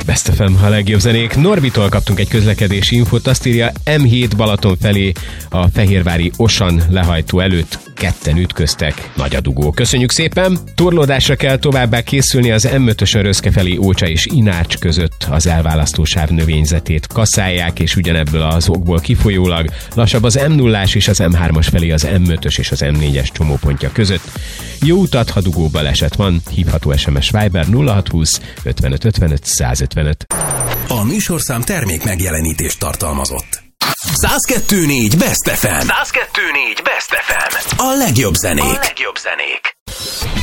Best FM, a legjobb zenék. Norbitól kaptunk egy közlekedési infót, azt írja, M7 Balaton felé a fehérvári Osan lehajtó előtt ketten ütköztek. Nagy a dugó. Köszönjük szépen! Torlódásra kell továbbá készülni az M5-ösön Röszke felé Ócsa és Inárcs között. Az elválasztó sáv növényzetét kaszálják, és ugyanebből az okból kifolyólag lassabb az M0-ás és az M3-as felé az M5-ös és az M4-es csomópontja között. Jó utat, ha dugó baleset van, hívható SMS Viber 0620 55 55 155. A műsorszám termék megjelenítést tartalmazott. 102.4 Best FM. 102.4 Best FM. A legjobb zenék.